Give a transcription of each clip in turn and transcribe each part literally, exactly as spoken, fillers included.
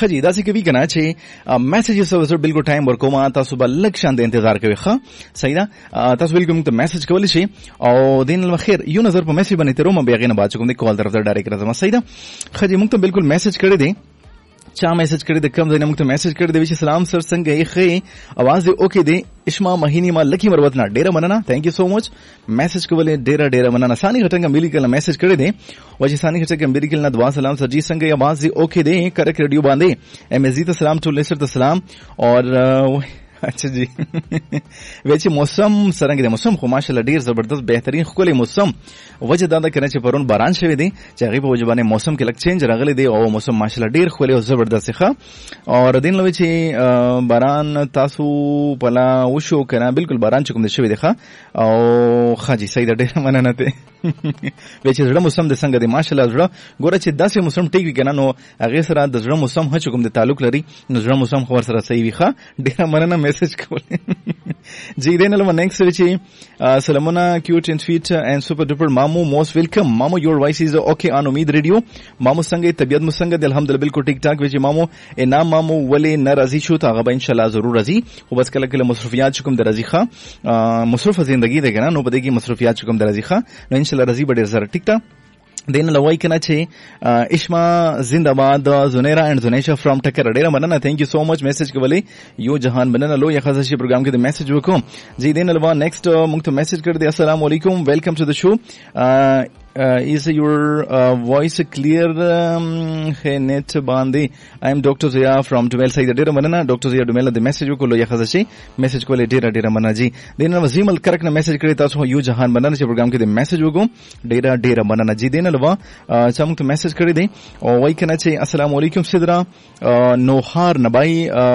خجی داسې کوي کنه چې میسیجز سره بالکل ټایم ورکوم تاسو به لږ شان د انتظار کوي. ښه صحیح ده. تاسو بالکل موږ ته میسج کولی شي او دین الخير یو نظر په میسج باندې تروم بیا غینه بات کوم د کال طرف ته ډایرکټ راځم. صحیح ده. خجی موږ ته بالکل میسج کړی دی. چا میسج کړی د کم ځای نه موږ ته میسج کړی دی چې سلام سر څنګه یې ښه اواز دی اوکې دی اشما مهینی ما لکی مروت نه ډیره مننه. ثانک یو سو مچ میسج کولې ډیره ډیره مننه. ثاني غټنګ ملي کله میسج کړی دی و چې ثاني غټنګ ملي کله دعا سلام سر جی څنګه یې اواز دی اوکې دی کریکټ ریډیو باندې ام ازي ته سلام ټول لسر ته سلام اور اچھا جی ویچې موسم څنګه دی موسم خو ماشاءالله ډیر زبردست بهترین ښکلی موسم وجه دا ده کنه چې پرون باران شوی دی چې هغه په وجه باندې موسم کې لږ چینج راغلی دی او موسم ماشاءالله ډیر ښکلی او زبردست ښه او دین لوي چې باران تاسو پلا وشو کنه بالکل باران چې کوم دی شوی دی ښه او خاجي صحیح ده ډیر مننه ته ویچې زړه موسم د څنګه دی ماشاءالله زړه ګوره چې داسې موسم ټیک وي کنه نو هغه سره د زړه موسم هڅ کوم د تعلق لري نو زړه موسم خبر سره صحیح وي ښه ډیر مننه میسج کولې جی دین له نیکسټ وچی سلامونه کیوټ اینڈ سویټ اینڈ سپر ډوپر مامو موست ویلکم مامو یور وایس از اوکے آن امید ریډیو مامو څنګه طبیعت مو څنګه د الحمدلله بالکل ټیک ټاک وچی مامو انعام مامو ولې ناراضي شو تا غو ان شاء الله ضرور راضي خو بس کله کله مصروفیات کوم درازي ښه مصروف ژوندۍ ده کنه نو بده کې مصروفیات کوم درازي ښه نو ان شاء الله راضي ډیر زره ټیک تا دین لوای کنه چې اشما زنده‌باد زنیرا اینڈ زنیشا فرام ټکر ډیره مننه. ثانک یو سو مچ میسج کولې یو جهان مننه لو یا خاصه شي پروګرام کې د میسج وکوم جی دین لوا نیکسٹ موږ ته میسج کړ دی السلام علیکم ویلکم ټو د شو is your uh, voice clear net bandi I am Doctor Zia from Dumel Saida dera manana Doctor Zia Dumel the message ko lo ya khazashi message ko le dera dera manana ji dena wazimal correct na message kare taso yu jahan manana che program ke the message ko dera dera manana ji dena lwa chamuk to message kare de o wai kana che assalamu alaikum sidra nohar nabai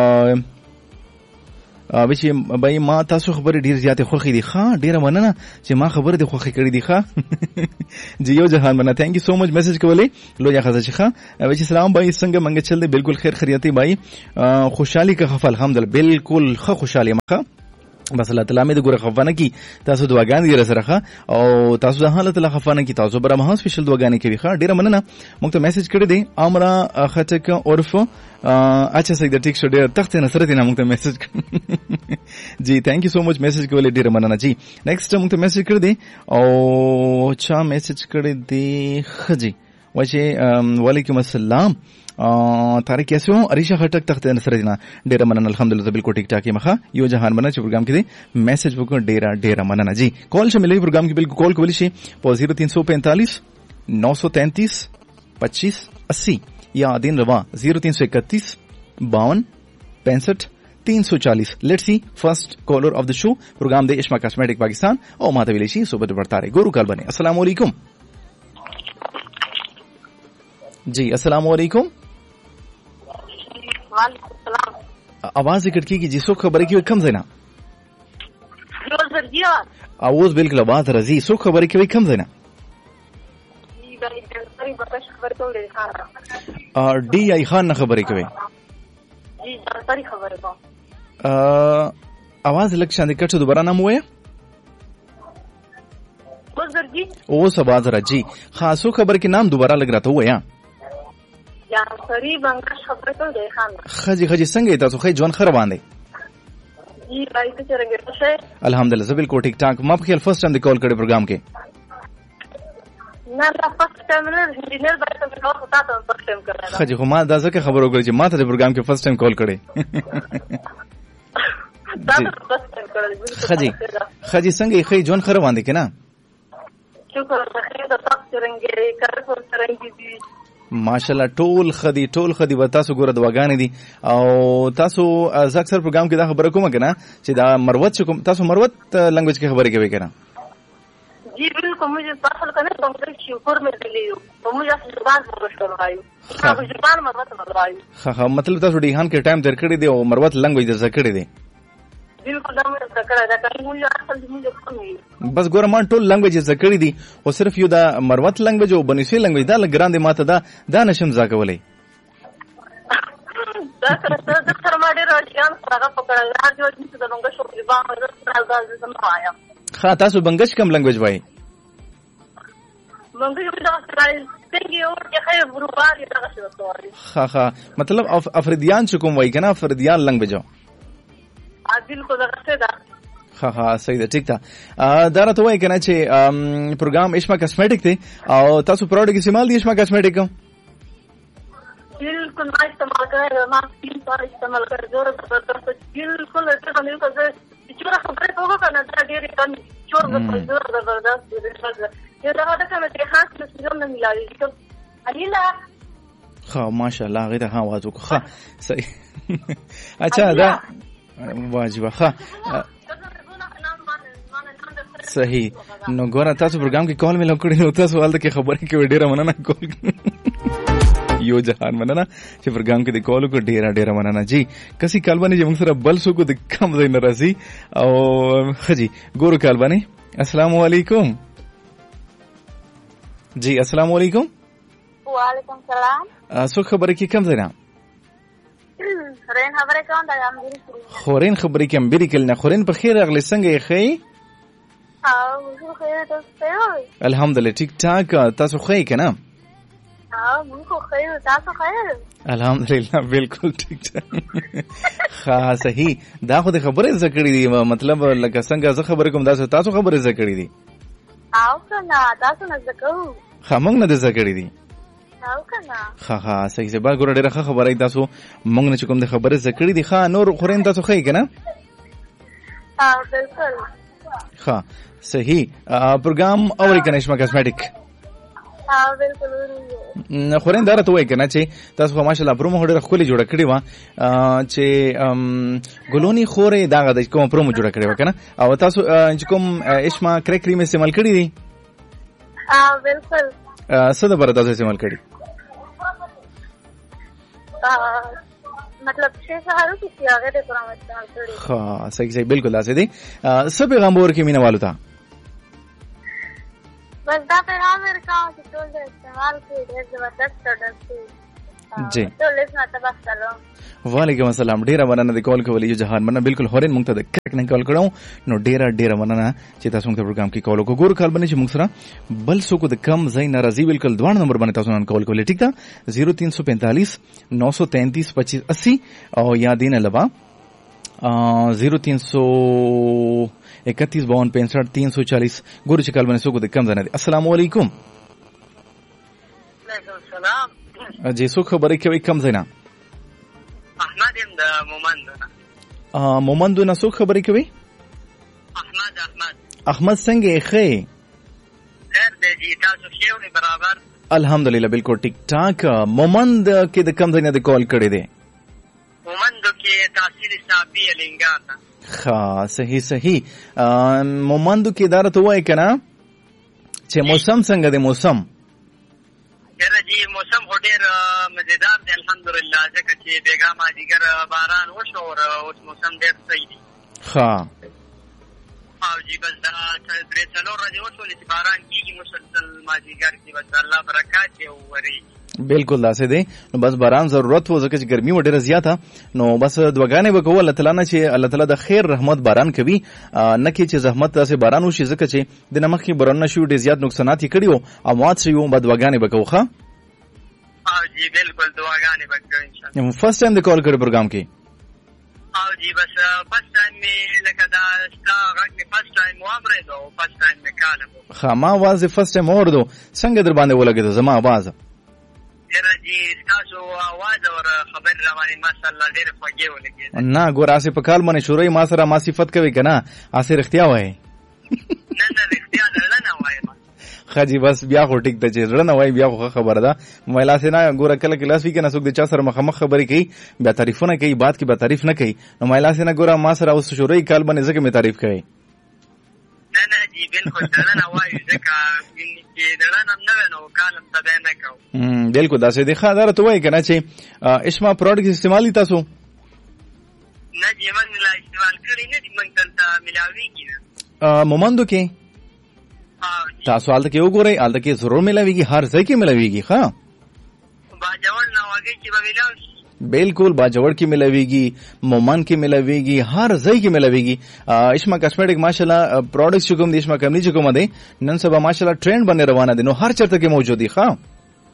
وچې بای ما تاسو خبرې ډیر زیاتې خوخي دي ښه ډیره مننه چې ما خبرې د خوخي کړې دي ښه جی یو جهان مننه ثانک یو سو مچ میسج کولې لو یا خزه ښه وچې سلام بای څنګه منګه چل دی بالکل خیر خیریتي بای خوشحالي کا خفل الحمدلله بالکل ښه خوشحالي مخه بس الله تعالی مې د ګوره خفانه کی تاسو دعاګانې دې سره او تاسو د حالت الله خفانه کی تاسو بر مها سپیشل دعاګانې کوي ښه ډیره مننه موږ ته میسج کړی دی امرا خټک عرف اچھا صحیح د ټیک شو ډیر تخت نه سره دی موږ ته میسج جی ثانک یو سو مچ میسج کولې ډیره مننه جی نیکسټ موږ ته میسج کړی دی او چا میسج کړی دی خجی وجه وعلیکم السلام طارق کیسے ہو عریشہ خټک تخت نصر دینا ډیره مننه الحمدلله بالکل ټیک ټاک مخه یو جهان مننه چې پروګرام کې دی میسج وکړ ډیره ډیره مننه جی کال شه ملي پروګرام کې بالکل کال کولی شي په صفر تین سو پینتالیس نو سو تینتیس پچیس اسی یا دین روا صفر تین سو اکتیس باون پینسٹھ تین سو چالیس. لیٹس سی فرسٹ کالر آف د شو پروګرام د اشما کاسمیټک پاکستان او ماته ویلی شي صبح ورته رہے ګورو کال باندې السلام علیکم جی السلام علیکم وعلیکم السلام आवाज ذکر کی کہ جسو خبر کی کم زینا روز ورجیا اواز بالکل आवाज رضی سو خبر کی کم زینا جی بھائی جنسری بکش خبر تو لے خان ا ڈی ای خان خبر کی جی جنسری خبر کو ا आवाज لک شان کټ دوباره نام وای روز ورجی او سباز رجی خاصو خبر کی نام دوباره لګ راته وای جنسری بنگش خبر تو لے خان خجی خجی څنګه تاسو خې ځوان خره باندې جی بھائی ته څنګه څه الحمدلله زبل کو ټیک ټاک ما په خیال فرست ټایم دی کال کړی پروګرام کې نه لا فرست ټایم نه انجینیر بای ته کال وتا ته فرست ټایم کړل خجی خو ما دا ځکه خبر وکړ چې ما ته د پروګرام کې فرست ټایم کال کړی دا فرست ټایم کړل خجی خجی څنګه خې ځوان خره باندې کنه شکر خیر د تاسو څنګه کار پر څنګه دي ماشاءالله ټول خدي ټول خدي و تاسو ګوره دواګانې دي او تاسو از اکثر پروګرام کې دا خبره کوم کنه چې دا مروت کوم تاسو مروت لنګویج کې خبره کوي کنه جی بالکل مجھے پاسل کنه بنگش شکر میں دلیو تو مجھے زبان مشکل رايو خو زبان مروت رايو ها مطلب تاسو ډیهان کې ټایم در کړی دی او مروت لنګویج در کړی دی بالکل دا مې ذکر دا کوي مو اصل دې مو کوم بس ګوره مان ټول لنګویج ذکر دي او صرف یو دا مروت لنګویج او بنوسی لنګویج دا لګران دي ماته دا دا نشم ځکولې دا سره د سره ما ډیر ځان څنګه پکړل راځي چې د بنگش او زبان مروت راځي زما وایم ها تاسو بنگش کوم لنګویج وای بنگش دا سره څنګه اور کې خیر بروبار یې دغه څه وایي. ها ها مطلب افریدیان چې کوم وایي کنه افریدیان لنګ بجو. ا بالکل دغه څه ده. ها ها صحیح ده ټیک ده. دا راته وایي کنه چې پروګرام اشما کاسمیټک دی او تاسو پروډکټ استعمال دي اشما کاسمیټک؟ بالکل ما استعمال کړی ما تین بار استعمال کړی زور زبردست بالکل څه نه کوي چې چوره خبره کوو کنه دا ډېرې کم چور زور زبردست دی یو دا دا کنه چې خاص څه نه ملایي چې الیلا ها ماشاءالله غیره ها وازو ها صحیح. اچھا دا واجب ها صحیح. نو ګوره تاسو پروګرام کې کال مې لوکړی نو تاسو ولته کې خبرې کې ډېره مننه کول یو جهان مننه چې پروګرام کې د کالو کو ډېره ډېره مننه جی. کسي کال باندې چې موږ سره بل سو کو د کم ځای ناراضي او خجی ګورو کال باندې. السلام علیکم جی. السلام علیکم. وعلیکم السلام. سو خبرې کې کم ځای نه خورین خبرې کوم دا امبری خورین خبرې کې امبری کله نه خورین په خیر اغلی څنګه یې خې؟ او زه خیر تاسو الحمدلله ټیک ټاک. تاسو خې کنه؟ او موږ خیر تاسو خیر الحمدلله بالکل ټیک ټاک. ها صحیح. دا خو د خبرې زکړې دي مطلب لکه څنګه زه خبرې کوم دا تاسو خبرې زکړې دي او کنه تاسو نه زکو ها موږ نه زکړې دي او کنه ها ها صحیح. زه با ګور ډېره خبره تاسو موږ نه کوم د خبرې زکړې دي. ها نور خورین تاسو خې کنه؟ او بالکل ها صحیح. پروګرام اوري کنه اشما کاسمیټک؟ او بالکل خورین دا راته وایي کنه چې تاسو ماشاءالله پرومو ډېره ښکلې جوړه کړې وه چې ګلونی خورې دغه د کوم پرومو جوړه کړې وه کنه او تاسو چې کوم اشما کرک کریم استعمال کړی دی؟ او بالکل څه د بره تاسو استعمال کړي؟ مطلب چې سهارو کې هغه د پرومو استعمال کړی. ها صحیح صحیح بالکل داسې دی. څه پیغام ورکړي مینه والو ته؟ بس دا پیغام ورکاو چې ټول د استعمال کې ډېر زبردست پروډکټ دی جی. ټول اسمه تبارک سلام. وعلیکم السلام. ډیره مننه د کال کولې جهان مننه بالکل هورین مونږ ته د کرک نه کال کړو نو ډیره ډیره مننه چې تاسو موږ ته پروګرام کې کال وکړو. ګور کال باندې چې موږ سره بل څوک د کم ځای ناراضي بالکل دوه نمبر باندې تاسو نن کال کولې ټیک ده صفر تین سو پینتالیس نو سو تینتیس پچیس اسی او یا دین علاوه زیرو تین سو اکتیس باون پینسٹھ تین سو چالیس. ګور چې کال باندې څوک د کم ځای نه دي. السلام علیکم. وعلیکم السلام. جی څوک خبرې کوي کم ځای نه؟ احمد ام د مومند نه. مومند نه څوک خبرې کوي؟ احمد احمد احمد څنګه یې خې؟ خیر دی جی تاسو ښه یو برابر الحمدلله بالکل ټیک ټاک. مومند کې د کم ځای نه د کال کړی دی؟ مومند کې تحصیل صافی الینګاتا. ها صحیح صحیح. مومند کې دا راته وایي کنه چې موسم څنګه دی؟ موسم یاره جی موسم خو ډېر مزیدار دی الحمدلله ځکه چې بیګا مازدیګر باران وشو او اوس موسم ډېر صحیح دی. ها او جی بس دا درې څلور ورځې وشولې چې باران کېږي مسلسل مازدیګر کې بس الله برکات یې وورېږي. بالکل داسې دی. نو بس باران ضرورت و ځکه چې ګرمي و ډېره زیاته نو بس دعاګانې به کوو الله تعالی نه چې الله تعالی د خیر رحمت باران کوي نه کې چې زحمت داسې باران وشي ځکه چې د نه مخکې بارانونه شوي ډېر زیات نقصانات یې کړي وو اموات شوي وو به دعاګانې به کوو. ښه او جی بالکل دعاګانې به کوو انشاءالله. فرست ټایم د کال کړی پروګرام کې؟ او جی بس فرست ټایم مې لکه دا ستا غږ مې فرست ټایم واورېد او فرست ټایم مې کالم. ښه ما اواز یې فرست ټایم واورېدو. څنګه در باندې ولګېده زما اواز؟ یاره جی ستاسو اواز او خبرې را باندې ماشاءالله ډېرې خوږې ولګېدې. نه ګوره هسې په کال باندې شروع ما سره ما صفت کوي که نه هسې رښتیا وایې؟ نه نه رښتیا زړه نه وایم. ښه جي بس بیا خو ټیک ده چې زړه نه وایي بیا خو ښه خبره ده. موبایل هسې نه ګوره کله کلاس وي که نه څوک د چا سره مخامخ خبرې کوي بیا تعریفونه کوي باد کې بیا تعریف نه کوي نو موبایل هسې نه ګوره ما سره اوس شروع کال باندې ځکه مې تعریف کوي. نه نه جی بالکل زړه نه وایو ځکه چې زړه نه نه وی نو کالم ته دی نه کوو. بالکل داسې دی. ښه دا راته وایي که نه چې اشما پروډکټ استعمال دي تاسو؟ نه جی موږ لا استعمال کړي نه دي موږ دلته ملاویږي نه. مومندو کې تاسو هلته کې وګورئ هلته کې ضرور ملاویږي هر ځای کې ملاویږي. ښه باجوړ نواګۍ کې به ملاو شي. بالکل باجوړ کې ملاویږي مومن کې ملاویږي هر ځای کې ملاویږي. اشما کاسمیټک ماشاءالله پروډکټ چې کوم دي اشما کمپنی چې کوم دی نن سبا ماشاءالله ټرند باندې روانه دي نو هر چرته کې موجود دي. ښه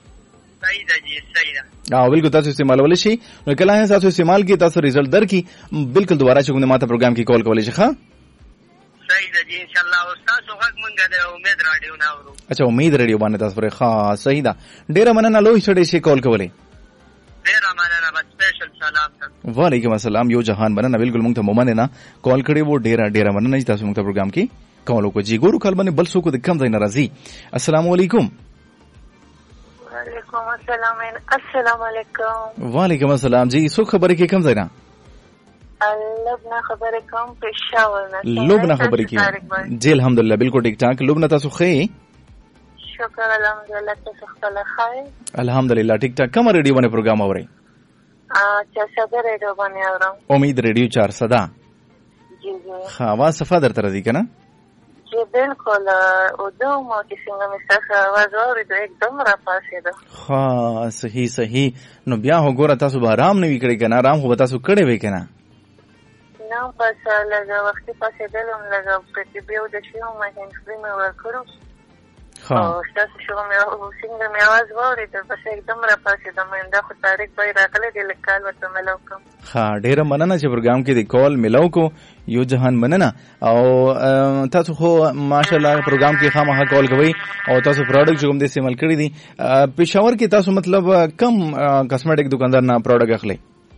صحیح ده جی صحیح ده او بالکل تاسو استعمالول شي نو کله هم تاسو استعمال کی تاسو رزلټ در کی بالکل دوباره چې کومه ماته پروګرام کې کال کولای شي ښا صحیح ده جی ان شاء الله استاد وګ مونږه د امید رادیو ناورو اچھا امید رادیو باندې تاسو پر ښا صحیح ده ډیر مننه لوی سړی شي کال کولای ډیر مننه بس سپیشل سلام وعلیکم السلام یو جهان مننه بالکل مونږ ته مومنه کال کړي وو ډیر ډیر مننه چې تاسو مونږ ته پروګرام کې کال وکړي جی ګورو کال باندې بل څوک د کم ځای ناراضي السلام علیکم وعلیکم السلام السلام علیکم وعلیکم السلام جی څوک خبرې کې کم ځای نه لبنه خبرې کوم پېښور نه لبنه خبرې کې جی الحمدلله بالکل ټیک ټاک لبنه تاسو ښه شکر الحمدلله تاسو خپل ښه الحمدلله ټیک ټاک کوم ریډیو باندې پروګرام اورئ چار صدا ریډیو باندې اورم امید ریډیو چار صدا جی جی ها आवाज صفا درته راځي کنه جی بالکل او دوه مو چې څنګه مې تاسو आवाज اورېدو एकदम را پاسېده ها صحیح صحیح نو بیا وګوره تاسو به آرام نه وی کړی کنه آرام خو تاسو کړی وی کنه نو پس لږه وخت پاسېدلم لږه پرې بیا د شیو ما هند فري مې ورکړو او تاسو شو مې څنګه مې आवाज واورېد بس एकदम را پاسېدم دا خو تاریخ به راغلی د لکال وته ملو کوم ها ډیر مننه چې پروګرام کې د کال ملو کو یو جهان مننه او تاسو خو ماشاءالله پروګرام کې خامخا کال کوي او تاسو پروډکټ کوم د استعمال کړی دي پېښور کې تاسو مطلب کم کاسمیټک دکاندار نه پروډکټ اخلي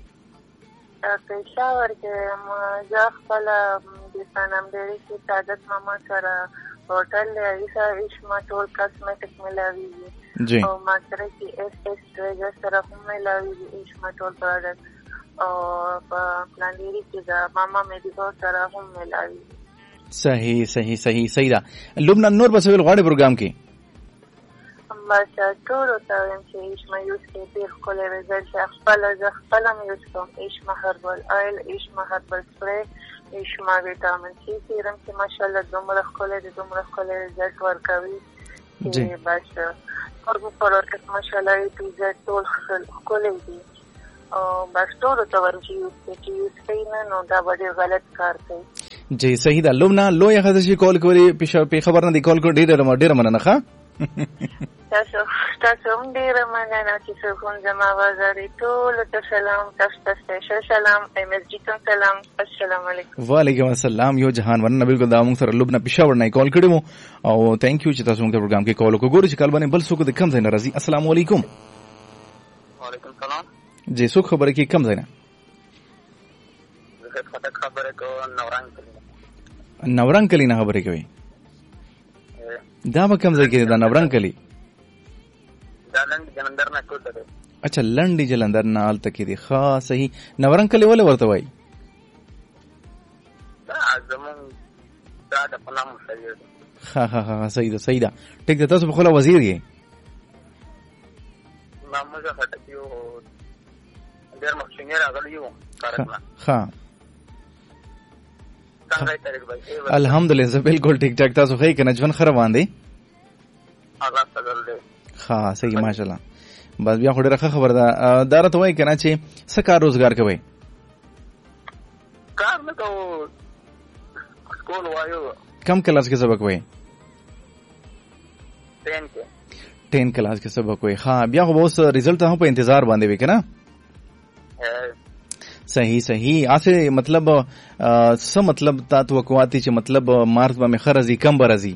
پېښور کې ما ځا خپل د سنم ډېری کې عادت ماما سره होटल ऐसा इसमें टोल कॉस्मेटिक मिलावी जी और मात्रा की एस एस ट्रेजर तरफ मिलावी इसमें टोल प्रोडक्ट और प्लानेरी की मामा में भी बहुत सारा हम मिलावी सही सही सही सही दा लुबना नूर बस ول غاړي پروګرام کې بس ټول ته چې اسمه یوز کې ډیر کولای رزلټ خپل خپل مې یوز کوم اسمه هربل آیل اسمه هربل سپری اسمه ویټامین سی سیرم چې ماشاءالله دومره کولای دي دومره کولای رزلټ ورکوي جی بس هرغه پروډکټ ماشاءالله پیزا ټول کولای دي او بس ټول ته ورچې یوز کې یوز کینې نو دا ډېر غلط کار کوي جی صحیح دا لومنا لوی خدای کال کوي په خبر نه دی کال کو ډیر ډیر مننه ښه تاسو تاسو هم ډیر مننه چې څنګه زما وزاري ټول ته سلام تاسو ته سلام ایم اس جی ته سلام السلام علیکم وعلیکم السلام یو جهان ورنه بالکل دا موږ سره لبنه پېښور نه کال کړو او ثانک یو چې تاسو موږ ته پروګرام کې کال وکړو چې کال باندې بل څوک د کم ځای ناراضي السلام علیکم وعلیکم السلام جی څوک خبره کې کم ځای نه زه خبره کوم نوران کلی نوران کلی نه خبره کوي دا به کم ځای کې دا نوران کلی دا لند جلندر نه کوته ده اچھا لنډي جلندر نه حالت کې دي ښه صحیح نوران کلی ولې ورته وای دا زمون دا د پنام صحیح ها ها ها صحیح ده صحیح ده ټیک ده تاسو په خپل وزیر یې ما موږ هټکیو ډېر مخشنیر راغلیو کارونه ها الحمدلله بالکل ټیک ټاک تاسو خی کنه ژوند خراب باندې هغه سره ده ها صحیح ماشاءالله بس بیا خو ډیره خبر ده دار ته وای کنه چې څه کار روزګار کوي کار نه کوو سکول وایو کم کلاس کې سبق وای ټین کې ټین کلاس کې سبق وای ها بیا خو اوس رزلټ هم په انتظار باندې وای کنه صحیح صحیح آسه مطلب څه مطلب تا توقعاتي چې مطلب مارچ باندې خرزي کم برزي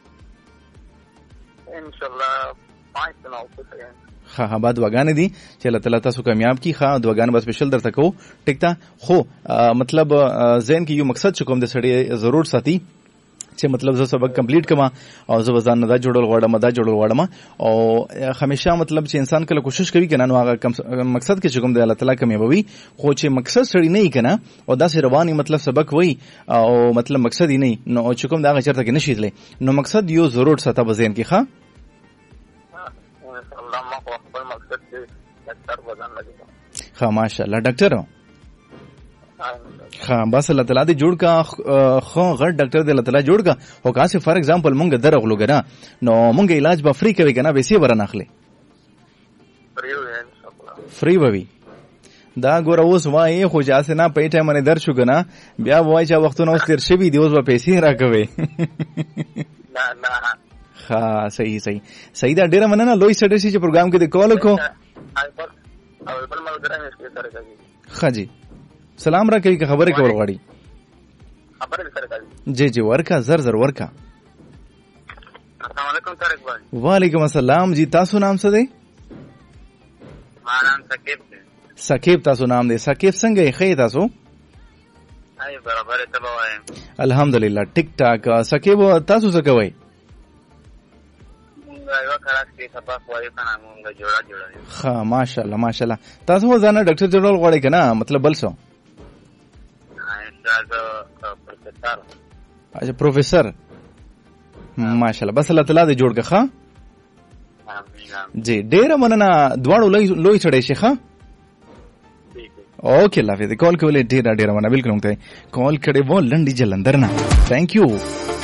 ان شاء الله پانچ سنه اوسه ها ها بعد وګانې دي چې الله تعالی تاسو کامیاب کی ها دوګان بس سپیشل درته کو ټیک تا خو مطلب زین کې یو مقصد چکم د سړی ضرور ساتي چې مطلب زه سبق کمپلیټ کما او زه وزن نه دا جوړول غواړم دا جوړول غواړم او همیشه مطلب چې انسان کله کوشش کوي کنه نو هغه مقصد کې چې کوم د الله تعالی کمیابوي خو چې مقصد سړی نه کنه او داسې رواني مطلب سبق وای او مطلب مقصد یې نه نو چې کوم دا هغه چرته کې نشیدلې نو مقصد یو ضرور ساته بزین کې ښا الله ما خپل مقصد کې ډاکټر وزن لګي ښا ماشاءالله ډاکټر ها بس الله تعالی دې جوړ کا خو غړ ډاکټر دې الله تعالی جوړ کا او کاسه فار ایگزامپل مونږ درغلو کنه نو مونږ علاج به فری کوي کنه ویسي ورن اخلي فری وي ان شاء الله فری وي دا ګور اوس وای خو جاسه نه په ټایم باندې در شو کنه بیا وای چې وختونه اوس تیر شوی دی اوس به پیسې راکوي نه نه ها صحیح صحیح صحیح دا ډیره مننه لوی سټر شي چې پروګرام کې د کال کو او بل ملګری مې سره سره کوي. ښه جی سلام را کوي که خبرې کول غواړي؟ خبرې سره کوي. جی جی ورکا زر زر ورکا. السلام علیکم طارق بھائی. وعلیکم السلام جی تاسو نام څه دی؟ ما نام ثقيب دی. ثقيب تاسو نام دی. ثقيب څنګه یې ښه تاسو؟ هاي برابر ته وایم. الحمدلله ټیک ټاک. ثقيب تاسو څه کوئ؟ یو کلاس کې سبق وایو کنه موږ جوړا جوړا. ها ماشاءالله ماشاءالله. تاسو ځان ډاکټر جوړول غواړئ کنه مطلب بل څه؟ پروفیسر. اچھا پروفیسر ماشاءالله بس الله تعالی دې جوړ کړه. ها جی ډیره مننه دواړو لوی لوی چړې شي. ها اوکے الله حافظ. کال کولې ډیره ډیره مننه بالکل موږ ته کال کړې وو لنډي جلندر نه. ثانک یو.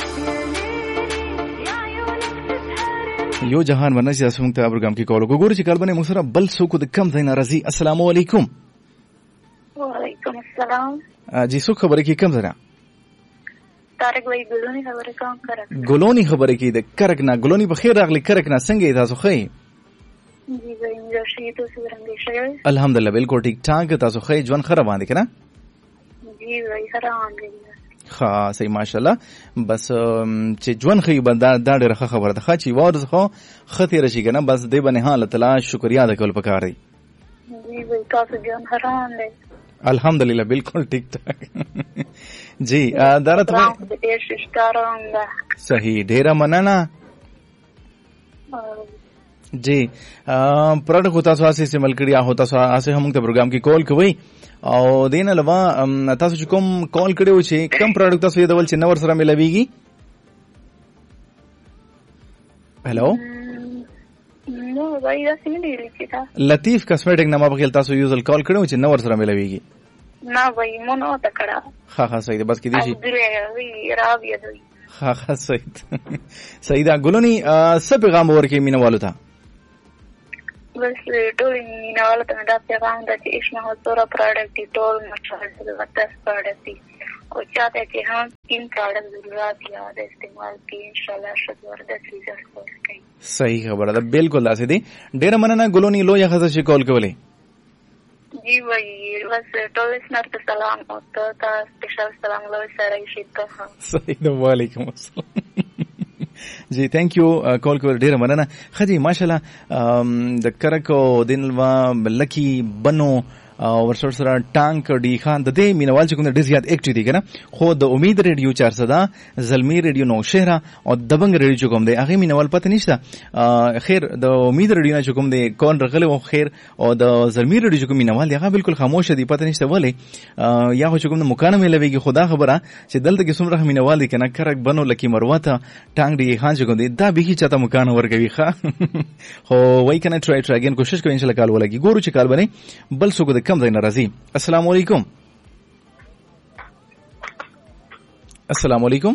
یو جهان ورنسي اسمه ته پروګرام کې کال وګورئ چې کال باندې موږ سره بل څوک د کم ځای ناراضي. السلام علیکم. وعلیکم السلام. جی څوک خبرې کې کم ځای؟ طارق بھائی ګلونی خبرې کوم کرک. ګلونی خبرې کې د کرک نه. ګلونی په خیر راغلی کرک نه. څنګه تاسو ښه؟ جی بھائی مې شي ته څنګه شئ؟ الحمدلله بالکل ټیک ټاک. تاسو ښه ژوند خراب باندې کنه؟ جی بھائی خراب دي. ها صحیح ماشاءالله. بس چې ژوند خي بندا دا ډېره خبره ده. ښه چې وارز خو خطي رشي کنه بس دې باندې حالت تعالی شکریا ادا کول پکار دی. جی بھائی تاسو ژوند حرام دی. الحمدلله بالکل ټیک ټاک. جی دا راته صحیح ډیره مننه. جی پرد کو تاسو اسې استعمال کړی او تاسو اسې هم ته پروګرام کې کال کوي او دین علاوه تاسو چې کوم کال کړو چې کم پروډکټ تاسو یې دول چې نور سره ملويږي؟ هلو نو وای دا څنګه دی لیکتا لطیف کاسمیټک نامه په خپل تاسو یوزل کال کړو چې نور سره ملويږي؟ نه وای مونږ ته کړه. ها ها صحیح ده بس کې دي شي. وی راوی دی. ها ها صحیح صحیح ده. ګلونی څه پیغام ورکې مینوالو ته؟ بس ټول مینوالو ته دا پیغام ده چې اسمه هوتورا پروډکټ دی ټول مشهور دی وتاس پروډکټ دی او چاته چې هم تین پروډکټ ضرورت یا د استعمال کې ان شاء الله شګور د ریزلټ ورکړي. صحیح خبره ده بالکل داسې دی. ډیره مننه ګلونی لوی خزه شي کال کولې. جی وای بس ټول سنر ته سلام او ته سپیشل سلام لوي سره شي ته. صحیح ده. وعلیکم السلام. جی تhank you کال کول ډیره مننه. خدي ماشاءالله د کرکو دنلوا لکی بنو ورسره سره ټانک ډی خان د دې مینوال چې کوم د ډیزیات اکټیو دي کنه خو د امید ریډیو چار سو دا زلمی ریډیو نو شهره او دبنګ ریډیو چې کوم دی هغه مینوال پته نشته. خیر د امید ریډیو نه چې کوم دی کون رغله او خیر او د زلمی ریډیو چې کوم مینوال هغه بالکل خاموش دي پته نشته ولی یا خو چې کوم مکانه ملويږي خدا خبره چې دلته کې څومره مینوال دي کنه کرک بنو لکی مروته ټانک ډی خان چې کوم دی دا به چاته مکانه ورګوي ښه خو وای کنه ټرای ټرای اگین کوشش کوي ان شاء الله کال ولګي ګورو چې کال باندې بل څوک د کم ځای ناراضي. السلام علیکم. السلام علیکم.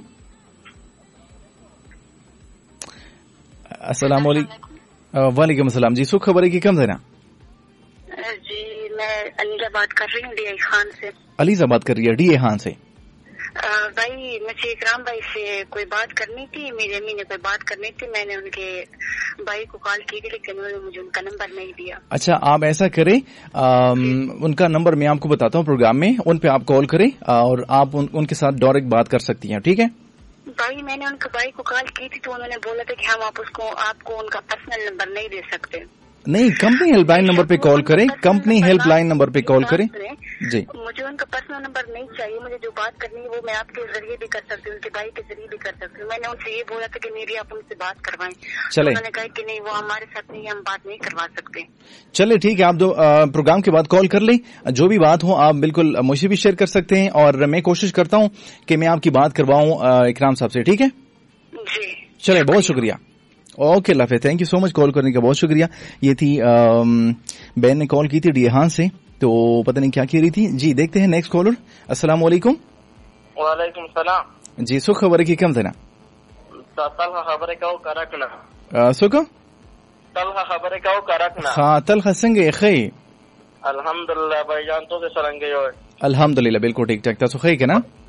السلام علیکم. وعلیکم السلام. جی سو خبر ہے کہ کم دینا؟ جی میں علیزہ بات کر رہی ہوں ڈی اے خان سے. علیزہ بات کر رہی ہے ڈی اے خان سے. بھائی مجھے اکرام بھائی سے کوئی بات کرنی تھی. میری امی نے کوئی بات کرنی تھی. میں نے ان کے بھائی کو کال کی تھی لیکن انہوں نے مجھے ان کا نمبر نہیں دیا. اچھا آپ ایسا کریں ان کا نمبر میں آپ کو بتاتا ہوں پروگرام میں ان پہ آپ کال کریں اور آپ ان کے ساتھ ڈائریکٹ بات کر سکتی ہیں. ٹھیک ہے بھائی میں نے ان کے بھائی کو کال کی تھی تو انہوں نے بولا تھا کہ ہم آپ اس کو آپ کو ان کا پرسنل نمبر نہیں دے سکتے. نہیں کمپنی ہیلپ لائن نمبر پہ کال کریں. کمپنی ہیلپ لائن نمبر پہ کال کریں. جی مجھے ان کا پرسنل نمبر نہیں چاہیے. مجھے جو بات کرنی ہے وہ میں آپ کے ذریعے بھی کر سکتی ہوں ان کے بھائی کے ذریعے بھی کر سکتی ہوں. میں نے ان سے یہ بولا تھا کہ میری آپ ان سے بات کروائیں. چلے انہوں نے کہا کہ نہیں وہ ہمارے ساتھ نہیں ہم بات نہیں کروا سکتے. چلے ٹھیک ہے آپ دو پروگرام کے بعد کال کر لیں. جو بھی بات ہو آپ بالکل مجھے بھی شیئر کر سکتے ہیں اور میں کوشش کرتا ہوں کہ میں آپ کی بات کرواؤں اکرام صاحب سے. ٹھیک ہے جی چلے بہت شکریہ. اوکے اللہ حافظ. تھینک یو سو مچ کال کرنے کا بہت شکریہ. یہ تھی بہن نے کال کی تھی ڈیہان سے تو پتہ نہیں کیا کہہ رہی تھی. جی دیکھتے ہیں نیکسٹ کالر. السلام علیکم. وعلیکم السلام. جی سو خبر کی کم دینا تلخ خبر کا کرکنا سو کو تلخ خبر کا کرکنا ہاں تلخ سنگے خی الحمدللہ بھائی جان تو کے سرنگے ہوئے. الحمدللہ بالکل ٹھیک ٹھاک. تاسو خی کنا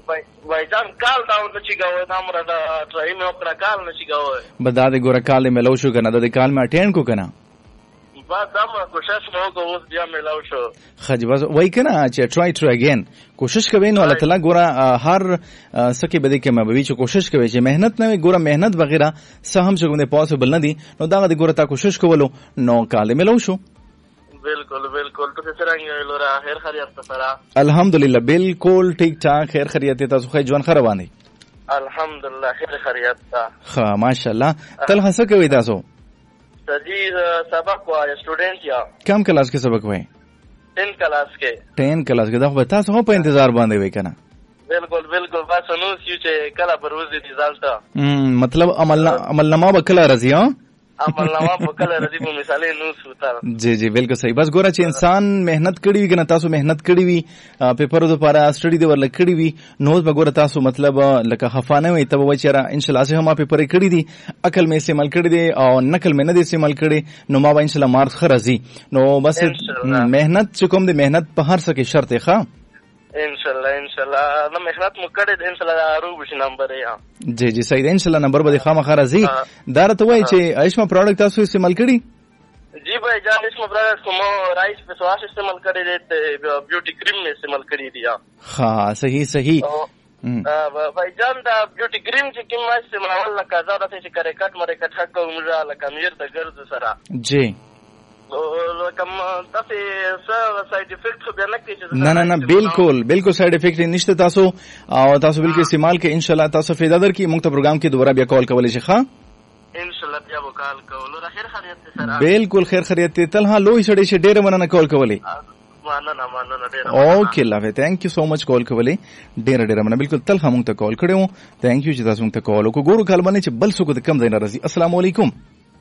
भाईजान काल دا نشي گاوه دا مر دا ټرای مې وکړه کال نشي گاوه بدا دې ګوره کال مې لو شو کنه د کال مې اټین کو کنه با دا مې کوشش مو وکړ اوس بیا مې لو شو خج بس وای کنه چې ټرای ټرای اگین کوشش کوي نو الله تعالی ګوره هر سکه بده کې مې چې کوشش کوي چې مهنت نه ګوره مهنت وغیرہ سهم چې کومه پاسبل نه دي نو دا د ګوره تا کوشش کولو نو کال مې لو شو بالکل بالکل تو څنګه لورا خیر خیریت سره الحمدلله بالکل ٹھیک ٹھاک خیر خیریت تاسو خو ژوند خرابانی الحمدلله خیر خیریت تا ها ماشاءالله تل هڅه کوي تاسو سجی سبق وای سټوډنټ یا کم کلاس کې سبق وای ټین کلاس کې ټین کلاس کې دا خو تاسو په انتظار باندې وای کنه بالکل بالکل بس نو چې کله پروز دي رزلټ مطلب عمل عمل نامه وکړه رضی ها عمل نامه وکړه رضی په مثالې نو سوتل جی جی بالکل صحیح بس ګوره چې انسان مهنت کړی وي کنه تاسو مهنت کړی وي پیپرو لپاره سټډي دی ورل کړی وي نو به ګوره تاسو مطلب لکه خفانه وي ته وای چې ان شاء الله سه ما پیپر کړی دي عقل مې استعمال کړی دي او نقل مې نه دي استعمال کړی نو ما به ان شاء الله مارکس خرازي نو بس مهنت چې کوم د مهنت په هر څه کې شرط ښه ان شاء الله ان شاء الله نو مهنت مو کړی ان شاء الله روبش نمبر یا جی جی صحیح ان شاء الله نمبر به خامخا راځي دا راته وای چې ایشما پروډکټ تاسو استعمال کړی جی بھائی جان ایشما پروډکټ کوم رائس په سواش استعمال کړی دی بیوټي کریم میں استعمال کړی دی ها صحیح صحیح بھائی جان دا بیوټي کریم چې کوم استعمال لکه دا راته چې کرے کټ مره کټ حق عمره لکه میر د ګرځ سره جی کوم تاسو څه ساید افیکټ خو بیا نه کیږي نه نه نه بالکل بالکل ساید افیکټ نشته تاسو او تاسو بالکل استعمال کې ان شاء الله تاسو فایده در کی موږ ته پروګرام کې دوباره بیا کال کولای شي ښا ان شاء الله بیا وکال کولو خیر خیریت سره بالکل خیر خیریت تل ها لوی سړی شه ډیر مننه کال کولی مننه مننه ډیر اوکے لافه ثانک یو سو مچ کال کولی ډیر ډیر مننه بالکل تل هم موږ ته کال کړو ثانک یو چې تاسو موږ ته کال وکړو ګورو کال باندې چې بل څه کو کم زین راځي السلام علیکم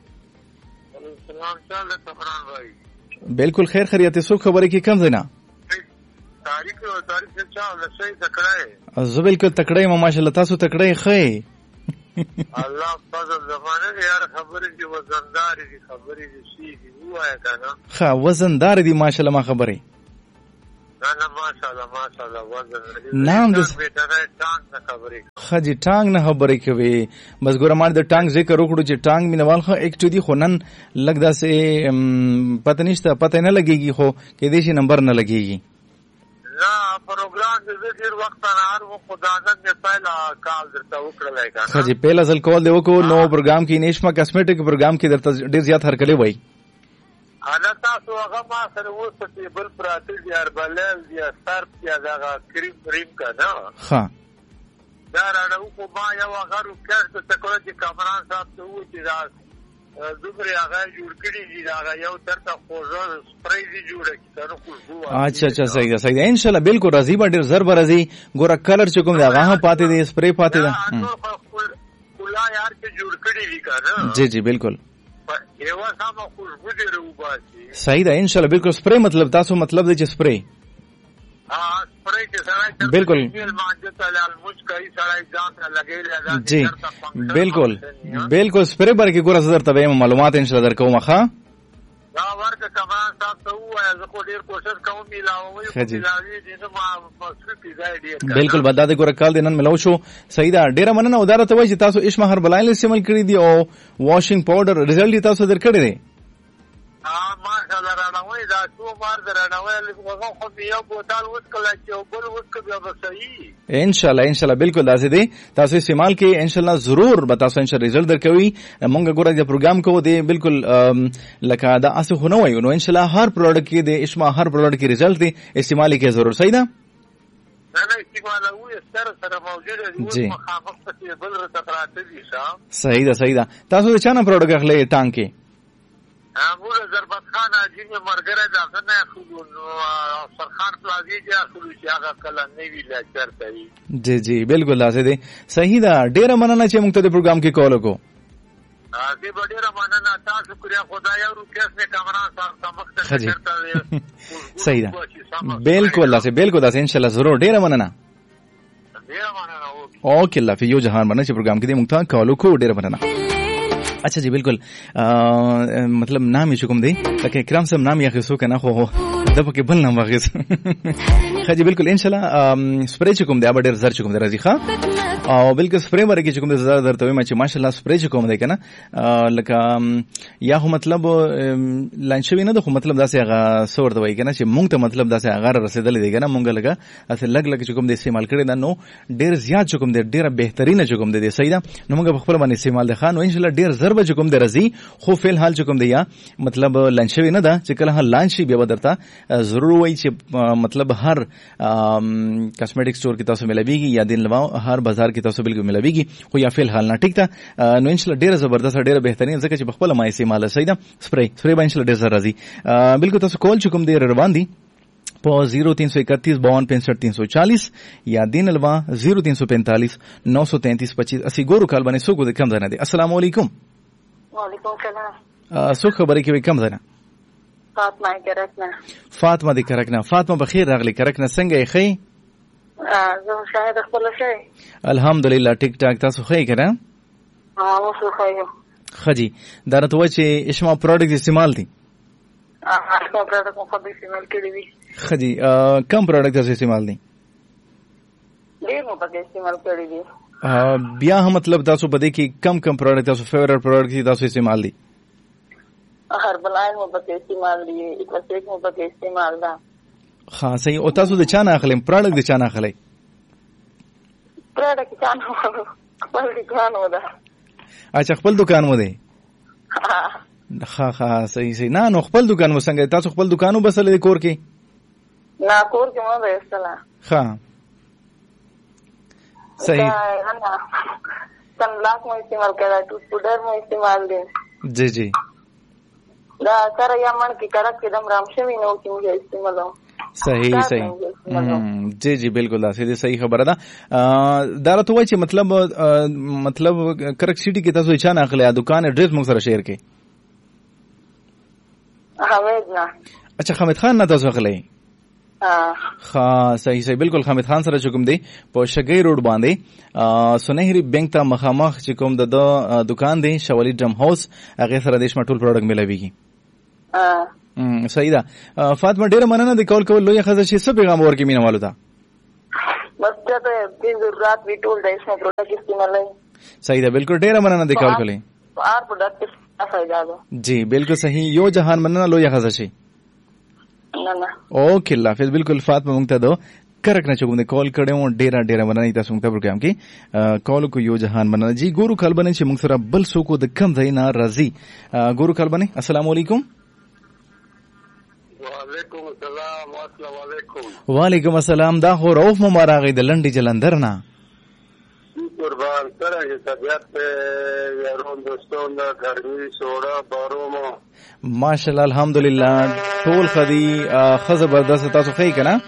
بالکل خیر خیریت سو خبره کی کم زینا تاریخ او تاریخ څه چا لسی تکړه زه بالکل تکړه ما ماشاءالله تاسو تکړه خې الله فضل زمانه یار خبرې دي وزندار دي خبرې دي شي دي وایا کنه ها وزندار دي ماشاءالله ما خبرې نه نه ماشاءالله ماشاءالله وزن نام د ټانګ نه خبرې خجی ټانګ نه خبرې کوي بس ګوره ما د ټانګ ذکر وکړو چې ټانګ مینوال خو اکټو دي خو نن لګ داسې پته نشته پته نه لګيږي خو کې دې شي نمبر نه لګيږي نه پروګرام دې ډیر وخت نه هر وخت خدانت نه پہلا کال درته وکړلای کا خجی پہلا ځل کال دی وکړو نو پروګرام کې نشما کاسمیټک پروګرام کې درته ډیر زیات هرکلی وای انا تاسو هغه ما سره وسته بل پراته دي اربلل دي سر یا دا کریم کریم کا نه ها دا راډو کو ما یو هغه روکړ ته کول چې کامران صاحب ته و چې دا دوبره هغه جوړ کړی دي دا یو ترته خوځو سپری دي جوړ کړي تر خوشبو اچھا اچھا صحیح ده صحیح ده ان شاء الله بالکل راضی باندې زر برازي ګوره کلر چې کوم دا هغه پاتې دي سپری پاتې ده کلا یار چې جوړ کړی دي کنه جی جی بالکل یو سم خوشبو دي روباسي صحیح ده ان شاء الله بالکل سپری مطلب تاسو مطلب دی چې سپری ها سپری چې سره بالکل جی بالکل بالکل سپری بر کې ګوره زر ته معلومات ان شاء الله درکوم ښا دا ورته کمان تاسو ته وایي زه خو ډیر کوشش کوم ملاوي ملاوي دې نو ما مسکري ځای ډیر بالکل بدا دې ګوره کال دینن ملو شو صحیح ده ډیر مننه وداره ته وایي چې تاسو اشما هر بلایل استعمال کړی دی او واشینګ پاوډر رزلټ تاسو در کړی دی ها ماشاءالله راوي دا څو بار درنوي لږه خو یو بوتل وڅکل چې بل وڅکل بیا صحیح ان شاء الله ان شاء الله بالکل داسې دی تاسو استعمال کې ان شاء الله ضرور به تاسو ان شاء الله رزلټ درکوي مونږ ګوره د پروګرام کوو دی بالکل لکه دا اسه خو نه وایو نو ان شاء الله هر پروډکټ کې د اشما هر پروډکټ کې رزلټ دی استعمال کې ضرور صحیح ده نه استعمال وي سره سره موجوده دي مخافت څه بل رتقراته دي صحیح ده صحیح ده تاسو د چانه پروډکټ اخلي ټانګ کې امور ضربت خان اجین مرګره ځکه نه خلو سرخان پلازي چې خلو چې هغه کله نوی لیکچر کوي جی جی بالکل لازم دی صحیح ده ډیره مننه چې موږ ته د پروګرام کې کال وکړو دې ډیره مننه تاسو شکریا خدای او روکیس نه کامران صاحب تمخ ته چرته صحیح ده بالکل لازم بالکل لازم ان شاء الله ضرور ډیره مننه ډیره مننه اوکے الله فیو جهان باندې چې پروګرام کې موږ ته کال وکړو ډیره مننه اچھا جی بالکل مطلب نام یې کوم دی لکه کرام صاحب نام یې خو کنه خو د پکې بل نه واغې خجی بالکل ان شاء الله سپری چې کوم دی اب ډیر زر چې کوم دی راځي ښا او بالکل سپری ورکه چې کوم دی زر درته وایم چې ماشاءالله سپری چې کوم دی کنه لکه یا هو مطلب لانچوي نه د خو مطلب داسې هغه سور دی کنه چې مونږ ته مطلب داسې هغه رسیدلې دی کنه مونږ لګه اصل لګ لګ چې کوم دی استعمال کړي دا نو ډیر زیات چې کوم دی ډیر بهترینه چې کوم دی صحیح ده نو موږ خپل باندې استعمال د خان او ان شاء الله ډیر ضرب چې کوم دی راځي خو فل حال چې کوم دی یا مطلب لانچوي نه ده چې کله هل لانچي بیا درته ضرور وای چې مطلب هر کاسمیټک سٹور کې تاسو ملويږي یا دین لواو هر بازار کې تاسو بالکل ملويږي خو یا فل حال نه ټیک ده نو ان شاء الله ډیر زبردست ډیر بهترین ځکه چې خپل ما استعمال صحیح ده سپری سپری باندې ان شاء الله ډیر راځي بالکل تاسو کول چې کوم دی روان دي په زیرو تین سو اکتیس باون پینسٹھ تین سو چالیس یا دین الوا زیرو تین سو پینتالیس نو سو تینتیس پچیس اسی ګورو کال باندې سو کو کم ځنه دي السلام علیکم وعلیکم السلام سو خبرې کې کم ځنه فاطمه کرکنه فاطمه د کرکنه فاطمه بخیر راغلی کرکنه څنګه یې خې زه شاهد خپل شي الحمدلله ټیک ټاک تاسو خې کړه ها مو څه خایو خجی درته و چې اشما پروډکټ استعمال دي ها څو پروډکټ مو خو استعمال کړی وي خجی کم پروډکټ تاسو استعمال دي ډیر مو پکې استعمال کړی دي بیا هم مطلب تاسو بده کې کم کم پروډکټ تاسو فیورټ پروډکټ تاسو استعمال دي هربلایل مو پکې استعمال دي ایکوسیک مو پکې استعمال ده ها صحیح او تاسو د چا نه اخلم پروډکټ د چا نه اخلي پروډکټ چا نه خپل دکان و ده اچھا خپل دکان مو دی ها ها صحیح صحیح نه نو خپل دکان مو څنګه تاسو خپل دکانو بسل کور کې نه کور کې مو ده استلا ها صحیح سن لاک مو استعمال کړه ټوټ پودر مو استعمال دي جی جی دا سره یا من کې کرک کې دم رام شوی نو چې موږ استعمالو صحیح صحیح جی جی بالکل دا سیده صحیح خبره ده دا راته وای چې مطلب مطلب کرک سیټي کې تاسو چا نه اخلي دکان ایڈریس موږ سره شیر کړئ حمید نه اچھا حمید خان نه تاسو اخلي ها صحیح صحیح بالکل حمید خان سره چکم دی په شګي روډ باندې سنهری بینک ته مخامخ چې کوم د دکان دی شوالی ډم هاوس هغه سره دیش مټول پروډکټ ملويږي ا صحیح ده فاطمه ډیره مننه د کول کول لوی خزه شي څه پیغام ورکې مینه والو ته بس ته د ضرورت وی ټول دیش مې پروډکټ استعمالای صحیح ده بالکل ډیره مننه د کول کولې هر پروډکټ فائدہ ده جی بالکل صحیح یو جهان مننه لوی خزه شي نه نه اوکې الله حافظ بالکل فاطمه مونږ ته دو کرک نه چوم د کال کړو ډیره ډیره مننه تاسو موږ ته پروګرام کې کال کو یو جهان مننه جی ګورو کال باندې چې موږ سره بل څوک د کم ځای نه راځي ګورو کال باندې السلام علیکم وعلیکم السلام السلام علیکم وعلیکم السلام دا خو روف مبارک د لنډي جلندر نه قربان سره چې طبيعت په یارون دوستون د ګرمي سوړه بارومو ماشاءالله الحمدلله ټول خدي خ زبردست تاسو خې کنه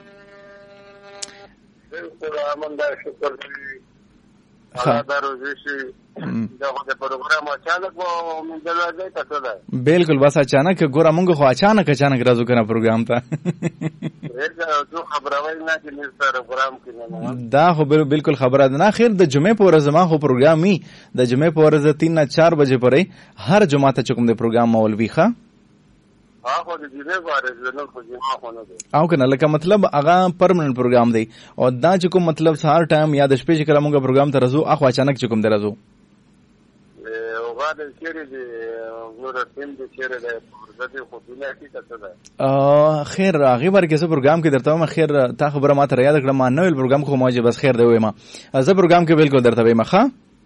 بالکل امنده شکر دې الله دروځي شي دا د پروګرام اچانک و منځله دی تاسو ده بالکل بس اچانک ګور موږ خو اچانک اچانک راځو کنه پروګرام ته جو خبروي نه چې نن سره پروګرام کې نه دا خو بالکل خبره ده نه خیر د جمعې په ورځ ما خو پروګرام می د جمعې په ورځ تین نه چار بجې پرې هر جمعه ته کوم د پروګرام مولوي ښه هغه د جمعې په ورځ نه خو جمعه خو نه ده او کنه لکه مطلب هغه پرمننت پروګرام دی او دا چې کوم مطلب سهار ټایم یا د شپې چې کله موږ پروګرام ته راځو اخو اچانک چې کوم درځو او غاډه چیرې دي نور تیم دي چیرې ده ورته خو دنیا کې څه ده خیر هغه ورکه زه پروګرام کې درته ما خیر تا خبره ما ته یاد کړم ما نوې پروګرام خو ما بس خیر دی وایم زه پروګرام کې بالکل درته وایم ښه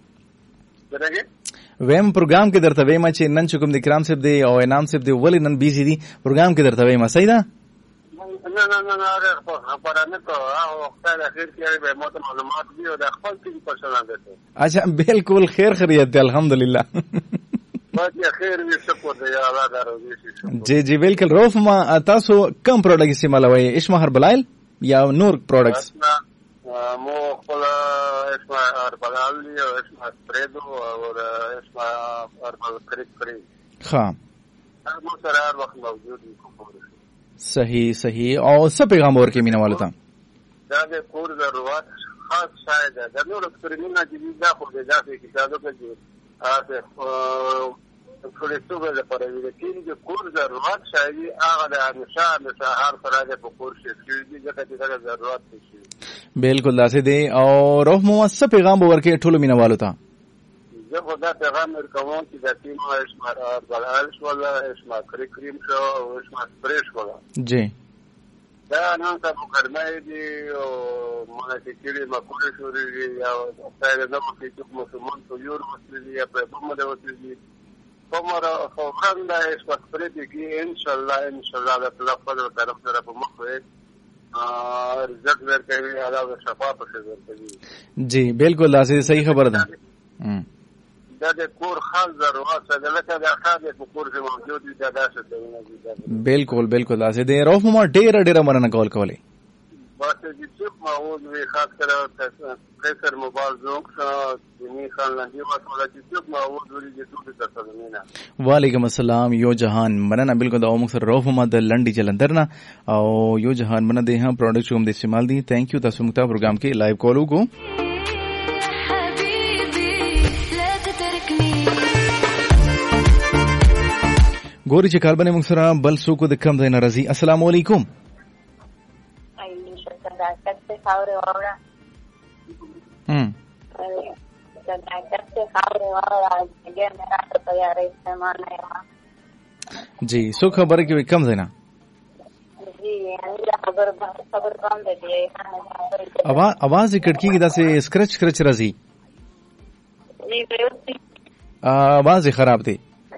ویم پروګرام کې درته وایم چې نن چې کوم د کرام صاحب دی او انعام صاحب دی ولې نن بیزی دی پروګرام کې درته وایم صحیح ده نه نه نه نه خبره نه کو او وخت اخر کې به مو معلومات دی او د خپل کې پرسنل ده اچھا بالکل خیر خیریت دی الحمدلله باقي خیر وي شکر دی الله دروځي جی جی بالکل روف ما تاسو کم پروډکټ استعمالوي اسمه هربلایل یا نور پروډکټس مو خپل اسمه هربلایل او اسمه سپریدو او اسمه هربل کریک کری ها مو سره هر وخت موجود دي صحیح صحیح او څه پیغام ورکې مینه والو ته دا د کور ضرورت خاص شاید د نور کریمینه چې دا خو د ځافي کتابو کې هغه ټولې څوګه لپاره وي لیکن د کور ضرورت شایي هغه د همیشه همیشه هر فراد په کور شي چې ځکه چې دغه ضرورت شي. بالکل داسې دی. او روح محمد څه پیغام به ورکړي ټولو مینوالو ته؟ زه خو دا پیغام ورکوم چې د ټیم اسما بلال شوله اسما کریم شو او اسما سپری شوله جی دا نن ته مقدمه دي او مونږ چې کلی مقوله شوري یا ځای نه مو چې مسلمان ته یو مسلمان یا په کومه ده وځي کومه خبره ده اسما سپری دي کې ان شاء الله ان شاء الله د الله په طرف سره په مخ وي رزق ورکوي علاوه شفاعت ورکوي. جی بالکل داسې صحیح خبره ده. دا د کور خاص ضرورت څه لکه د اخر په کور کې موجود دي دا داسې دی. بالکل بالکل داسې دی. روح محمد ډېر ډېر مننه کول کولې بس چې څوک موجود وي خاص کر پریسر موبایل زوک دینی خان لاندې واسه چې څوک موجود وي چې ټول تاسو نه. وعلیکم السلام یو جهان مننه. بالکل دا موږ سره روح محمد لنډي جلندر نه او یو جهان مننه ده هم پروډکټ کوم د استعمال دي. ثانک یو تاسو موږ ته پروګرام کې لایو کال وکړو. ګوري چې کال باندې موږ سره بل څوک د کم ځای ناراضي. السلام علیکم. هم جی څو خبره کې کم ځای نه आवाज کټ کیږي دا سه سکرچ سکرچ راځي. आवाज خراب دی.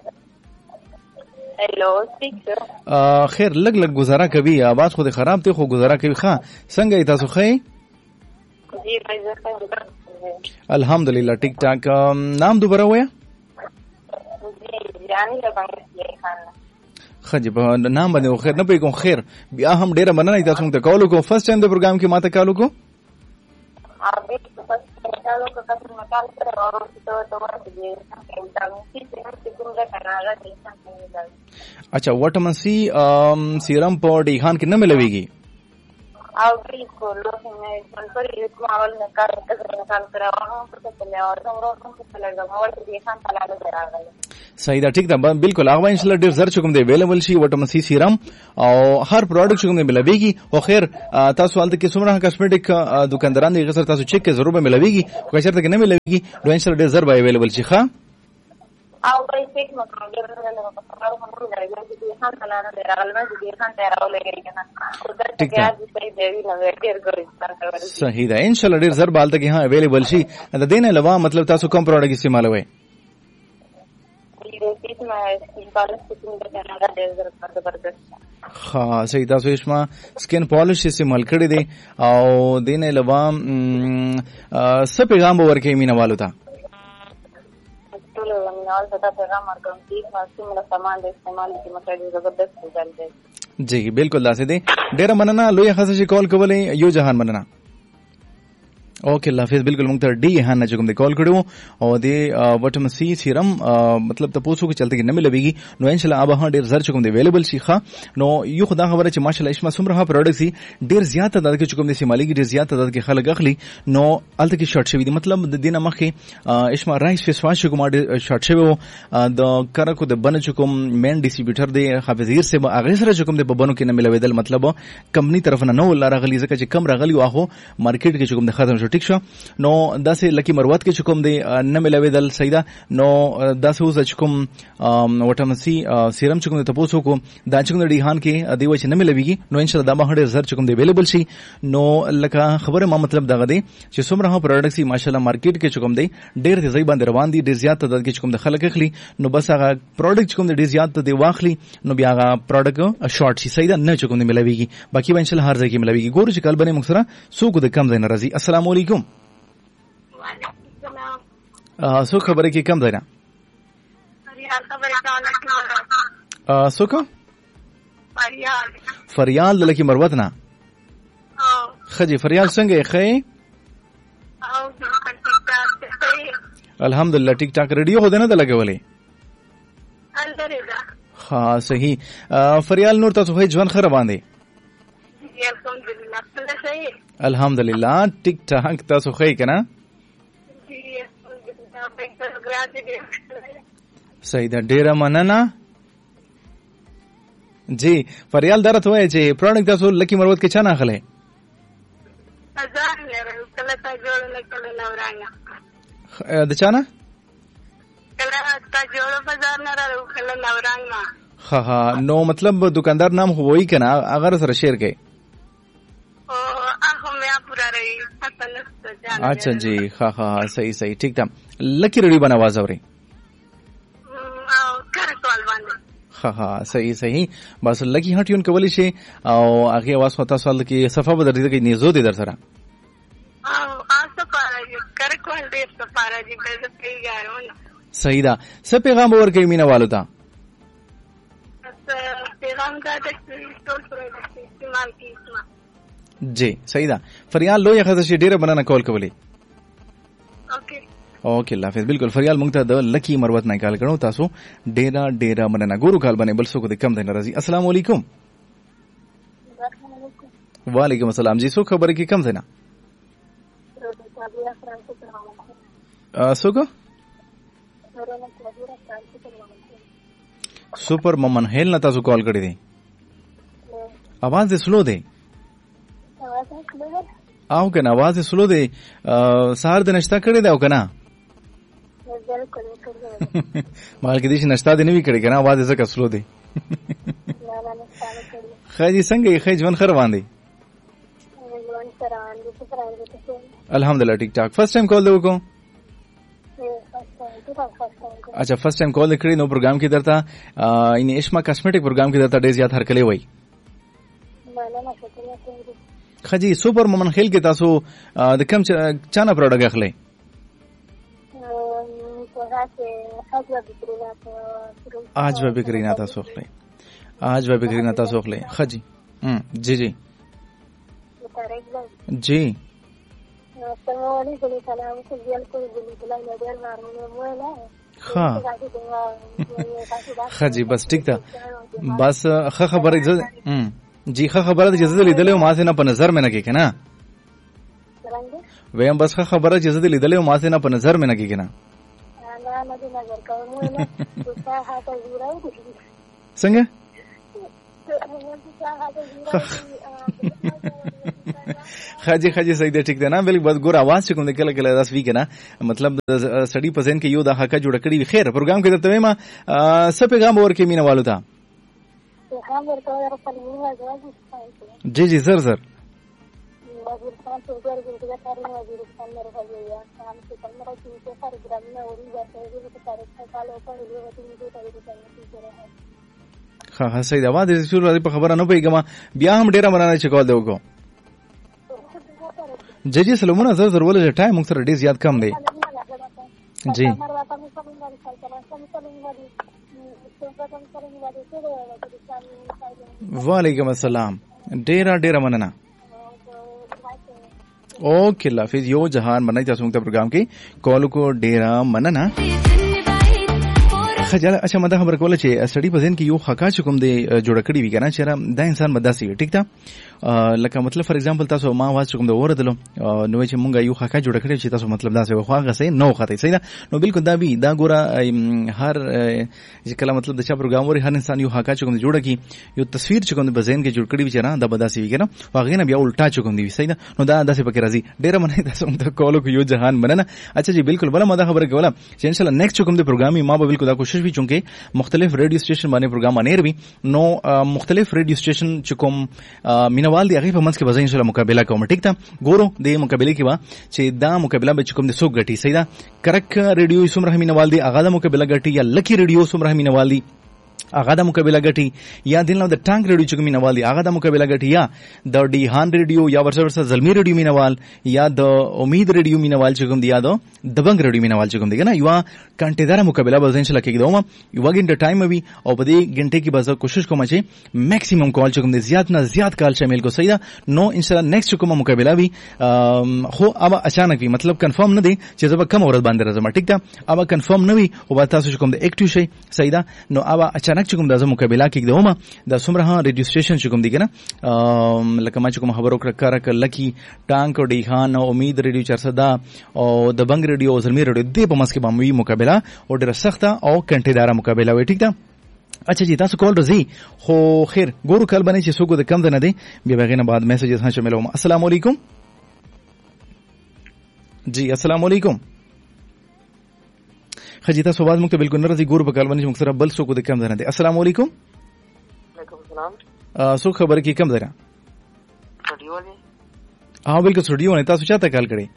हेलो خیر لګ لګ گزارا کوي. आवाज خو خراب دی خو گزارا کوي. ښه څنګه تاسو ښه؟ جی بھائی زه الحمدلله ټیک ټاک. نام دوباره ویا؟ جی یعنی لبنګ خان. خجی په نام باندې خیر نه پېږم. خیر بیا هم ډیره مننه تاسو ته کال وکړو. فرست ټایم د پروګرام کې ماته کال وکړو. ابي فرست ټایم کالو کتل مکال سره اورو چې ته ورته دې انټرنیټ چې کوم ځای کناغه دې څنګه. اچھا وټامن سی سیرم په ډیهان کې نه ملويږي. او بالکل لو نه څنګه یې کوم اول نه کار کړی نه کار کراوه په څه له اورو اورو په لږه مول دې خان تعالی راغلی. صحیح ده ټیک ده بالکل هغه ان شاء الله ډیر زر چکم دی اویلیبل شي وټامن سی سیرم او هر پروډکټ چکم دی ملويږي. خو خیر تاسو حالت کې څومره کاسمیټک دکانداران دي غسر تاسو چیک کې ضرور به ملويږي. خو شرط کې نه ملويږي نو ان شاء الله ډیر زر به اویلیبل شي. ښه او په فیک مکمل نه نه په خبرو هم راځي چې خان تعالی نه راغلی چې خان ته راولېږي کنه او دا چې اځي په دې وی نو ډیر ګوري. صحیح ده ان شاء الله ډیر زر به حالت کې ها اویلیبل شي. د دې نه علاوه مطلب تاسو کوم پروډکټ استعمالوي؟ ها صحیح تاسو اسما سکن پالش استعمال کړی دی او دین علاوه څه پیغام ورکې مینوالو ته؟ ټول مینوال ته پیغام ورکوم چې تاسو موږ سامان د استعمال کې مخکې زبردست رزلټ دی. جی بالکل داسې دی. ډیره مننه لوی خاصه چې کال کولې. یو جهان مننه. اوکے الله حافظ. بالکل موږ ته ډي هان نه کوم د کال کړو او د وټامن سی سیرم مطلب ته پوسو کې چلته کې نه ملويږي نو ان شاء الله ابه ډیر زر کوم د اویلیبل شي. ښه نو یو خدا خبره چې ماشاءالله اسما سمره پروډکټ سي ډیر زیات تعداد کې کوم د سیمالي ډیر زیات تعداد کې خلک اخلي نو الته کې شارټ شوی دي. مطلب د دینه مخه اسما رایس فیس واش کوم شارټ شوی د کارکو د بن چکم مین ډیسټریبیوټر دی حافظیر سے اغه سره کوم د ببنو کې نه ملويدل. مطلب کمپنی طرف نه نو الله راغلی ځکه چې کم راغلی واخو مارکیټ کې کوم د ختم شو. ټیک شو نو داسې لکی مروت کې چکم دی نه ملويدل. سیدا نو داسې اوس چکم وټامن سی سیرم چکم ته پوسو کو دا چکم د ډیهان کې دی و چې نه ملويږي نو ان شاء الله دا به ډېر زر چکم دی اویلیبل شي. نو لکه خبره ما مطلب دغه دی چې څومره هم پروډکټ سي ماشاءالله مارکیټ کې چکم دی ډېر ځای باندې روان دي ډېر زیات تعداد کې چکم د خلک اخلي نو بس هغه پروډکټ چکم ډېر زیات دی واخلي نو بیا هغه پروډکټ شارټ شي. سیدا نه چکم دی ملويږي باقي به ان شاء الله هر ځای کې ملويږي. ګورو چې کال باندې موږ سره سو کو د کم ځای ناراضي. السلام علیکم. سو خبره کې کم دینا سو کو فریال لکی مروت نه خجی فریال څنګه ښه الحمدلله ټیک ټاک. ریډیو خو نه لګولې؟ ها صحیح. فریال نور تاسو هی ژوند خره باندې الحمدلله ټیک ټاک تاسو خی کنه صحیح ده ډیره مننه. جی فریال درته وای چې پروډکټ تاسو لکی مروت کې چا نه اخلي؟ ازار لرو کله تا جوړ نه کله نورانګه د چا نه؟ کله تا جوړ بازار نه راو کله نورانګه. ها ها نو مطلب دکاندار نام هو وای کنه اگر سره شیر کوي. او هغه مې پورا رہی پته نشته جان. اچھا جی ها ها صحیح صحیح ٹھیک ده. لکی ریډیو باندې आवाज اوري. او کار کول باندې. ها ها صحیح صحیح بس لکی هټیون کولی شي او هغه आवाज وتا سوال کې صفه بدر دي کې نيزو دي در سره. او آسه پاره کار کول دې سپاره دي په دې پیغارونه. صحیح ده. څه پیغام ورکوي مینه والو ته؟ پیغام دا د ټول پروډکټ استعمال کیږي. جی صحیح ده. فریال لوی خزه شي ډیره بنانه کول کولی. اوکې اوکې الله حافظ. بالکل فریال مونږ ته د لکی مروت نه کال کړو تاسو ډیره ډیره مننه. ګورو کال باندې بل څه کو د کم دین راځي. السلام علیکم. وعلیکم السلام. جی سو خبر کی کم دینا سو کو سپر ممن هیل نه تاسو کال کړی دی. आवाज دې سلو دی او کنه आवाज دې سلو دی. سهار د نشتا کړی دی او کنه مال کې دې نشتا دې نه وی کړی کنه आवाज دې زکه سلو دی. خاجي څنګه یې خای ژوند خر باندې الحمدلله ټیک ټاک. فرست ټایم کال دی وکړو. اچھا فرست ټایم کال کړی نو پروګرام کې درته ان اشما کاسمیټک پروګرام کې درته ډیر زیات هر کله وای. خجی سپر مومن خیل کې تاسو د کم چانه پروډکټ اخلي؟ آج و بکرینا تاسو اخلي. آج و بکرینا تاسو اخلي. خجی هم جی جی جی ها خجی بس ټیک ده. بس ښه خبره ده. جی ښه خبره ده چې زه لیدلې ما سه نه په نظر مې نه کې کنه ویم. بس ښه خبره چې زه لیدلې ما سه نه په نظر مې نه کې کنه څنګه خاجي خاجي صحیح ده ټیک ده نه بلکې بس ګور आवाज کوم د کله کله داس وی کنه مطلب سړی پسند کې یو د حق جوړ کړی وي. خیر پروګرام کې درته ما څه پیغام ورکې مینه والو ته؟ جی جی زر زر ها ها صحیح ده. आवाज دې شروع راځي په خبره نه پېګما بیا هم ډیره مرانه چې کول دی وکړو. جی جی سلامونه زر زر ولې ټایم موږ سره ډیر زیات کم دی. جی وعلیکم السلام. ډیره ډیره مننه. اوکې الله حافظ. یو جهان منای تاسو موږ ته پروګرام کې کال کو ډیره مننه. خجاله اچھا مده خبر کوله چې سړی په ځین کې یو حقا چې کوم دی جوړ کړی وی کنه چې دا انسان مداسي ټیک ده. لکه مطلب فار ایگزامپل تاسو ما واز کوم د اوردلو نو چې مونږه یو حقا جوړ کړی چې تاسو مطلب دا څه خو هغه څه نو خاطی صحیح ده. نو بالکل دا وی دا ګوره هر چې کله مطلب د چا پروګرام وری هر انسان یو حقا چې کوم جوړ کی یو تصویر چې کوم د بزین کې جوړ کړی وی چې نه دا بداسي وی کنه واغې نه بیا الټا چې کوم دی صحیح ده. نو دا داسې پکې راځي ډیره منه تاسو ته کول کو یو جهان مننه. اچھا جی بالکل بل مده خبره کوله چې ان شاء الله نیکسٹ کوم د پروګرام ما به بالکل دا کوشش وی چونکه مختلف ریډیو سټیشن باندې پروګرام انیر وی نو مختلف ریډیو سټیشن چې کوم مینوال دی هغه په منځ کې به ان شاء الله مقابله کوم. ټیک ده ګورو د مقابله کې وا چې دا مقابله به کوم د سوق غټي صحیح ده. کرک ریډیو سمره مینوال دی هغه د مقابله غټي یا لکی ریډیو سمره مینوال دی هغه د مقابله غټي یا دلنو د ټانک ریډیو چې مینوال دی هغه د مقابله غټي یا د ډیهان ریډیو یا ورسره ورسره زلمی ریډیو مینوال یا د امید ریډیو مینوال چې کوم دی یا د دبنګ ریډیو مینوال چې کوم دی کنه یو کنټیدار مقابله به ان شاء الله کېږي. یو غنټه ټایم وي او په دې غنټه کې به زه کوشش کوم چې میکسیمم کال چې کوم دی زیات نه زیات کال شامل کو صحیح ده. نو ان شاء الله نیکسٹ کوم مقابله وي خو اب اچانک وي مطلب کنفرم نه دی چې زه به کم اورد باندې راځم. ټیک ده اب کنفرم نه وي او تاسو کوم د اکټیو شي صحیح ده. نو اب اچانک چې کوم د مقابله کې دومره د سمره ریډیو سټیشن چې کوم دی کنه لکه ما چې کوم خبرو کړه کړه لکی ټانک او ډیخان او امید ریډیو چار سو دا او د بنګ ریډیو او زلمی ریډیو د په مسکه باندې مقابله او ډیره سخته او کنټیدار مقابله وي ٹھیک ده. اچھا جی تاسو کول رزي خو خیر ګورو کال باندې چې څوک د کم نه دی بیا بغینه بعد میسجز هم شامل وم. السلام علیکم جی السلام علیکم خجی تاسو आवाज موږ ته بالکل نه راځي ګورو په کال باندې موږ سره بل څوک د کم نه دی. السلام علیکم وعلیکم السلام څوک خبر کی کم درا سټډیو دی ها بالکل سټډیو نه تاسو چاته کال کړی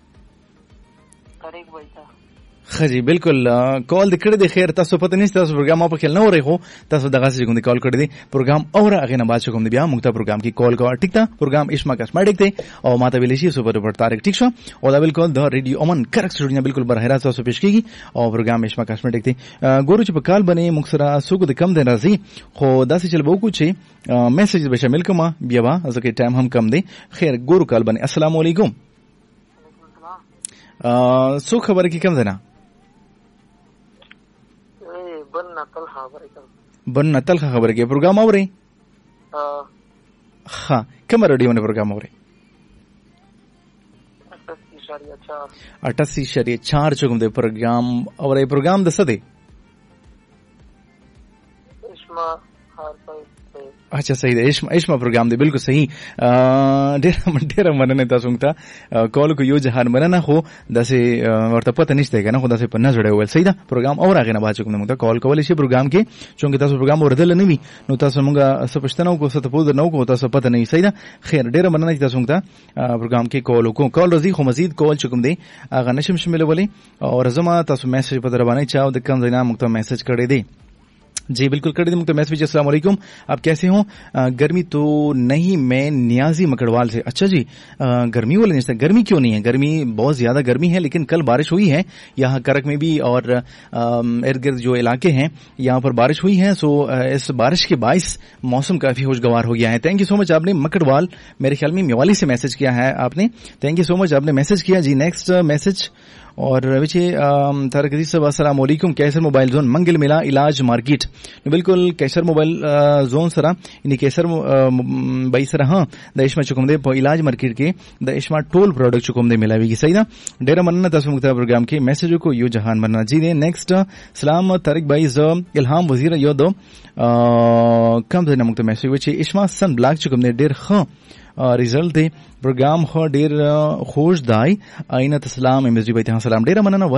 طارق بھائی تا خجی بالکل کال د کړه د خیر تاسو پته نشته تاسو پروګرام په خل نه ورې خو تاسو دغه څه کوم دی کال کړی دی پروګرام اور هغه نه بعد کوم دی بیا موږ ته پروګرام کې کال کوه ټیک تا پروګرام اشما کاسمیټک دی او ماته ویل شي سپر پر طارق ټیک شو او دا بالکل د ریډیو امن کرک سټډیو بالکل برهرا تاسو پیش کیږي او پروګرام اشما کاسمیټک دی ګورو چې په کال باندې موږ سره سوق د کم دی راځي خو داسې چل بو کو چې میسج به شامل کما بیا وا ځکه ټایم هم کم دی خیر ګورو کال باندې. السلام علیکم ا سو خبر کی کم دی نه بن نقل خبره کوم بن نقل خبره کې پروګرام اوري ها ها کوم ریډیو نه پروګرام اوري اٹھاسی اشاریہ چار چکم دے پروگرام اور یہ پروگرام دس دے اچھا صحیح ده اشما اشما پروګرام دی بالکل صحیح ډیر ډیر مننه تاسو ته کال کو یو جهان مننه خو داسې ورته پته نشته کنه خو داسې په نظر ول صحیح ده پروګرام اور هغه نه باچ کوم ته کال کول شي پروګرام کې چونګه تاسو پروګرام ورته نه وي نو تاسو موږ سپښتنه کو ست پوز نو کو تاسو پته نه صحیح ده خیر ډیر مننه تاسو ته پروګرام کې کال کو کال رضی خو مزید کال چکم دی هغه نشم شامل ولې اور زما تاسو میسج په دربانه چاو د کم زینا موږ ته میسج کړی دی जी बिल्कुल कर दी मुझे मैसेज अस्सलाम वालेकुम आप कैसे हो गर्मी तो नहीं मैं नियाजी मकड़वाल से. अच्छा जी गर्मी वाले नहीं गर्मी क्यों नहीं है गर्मी बहुत ज्यादा गर्मी है लेकिन कल बारिश हुई है यहाँ करक में भी और इर्द गिर्द जो इलाके हैं यहाँ पर बारिश हुई है सो इस बारिश के बाइस मौसम काफी खुशगवार हो गया है. थैंक यू सो मच आपने मकड़वाल मेरे ख्याल में मेवाली से मैसेज किया है आपने थैंक यू सो मच आपने मैसेज किया जी. नेक्स्ट मैसेज और विचे तारक अजीज साहब अस्सलाम वालेकुम कैसर मोबाइल जोन मंगल मिला इलाज मार्केट बिल्कुल कैसर मोबाइल जोन सरा इन कैसर बाई सरा हाँ द इश्मा चुकुम दे इलाज मार्केट के द इश्मा टोल प्रोडक्ट चुकुम दे मिलावेगी सही ना डेरा मनना तस्वीर मुख्तार प्रोग्राम के मैसेजों को यू जहान बनना जी ने. नेक्स्ट सलाम तारिक भाई इल्हाम वजीर यो दो कम से मुख्तार मैसेज विचे इश्मा सन ब्लैक चुकुम दे डेर हाँ रिजल्ट दे प्रोग्राम हो डेर खोज दाई आइना तस्लाम एमएसजी भाई सलाम डेरा मनना